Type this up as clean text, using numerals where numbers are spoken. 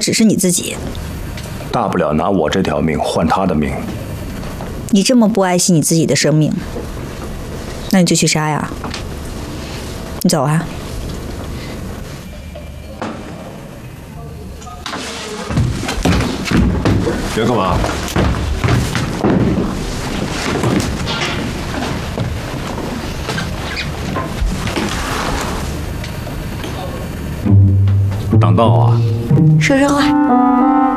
只是你自己。 大不了拿我这条命换他的命。 你这么不爱惜你自己的生命，那你就去杀呀！你走啊！ 你要干嘛？挡道啊！ 说实话。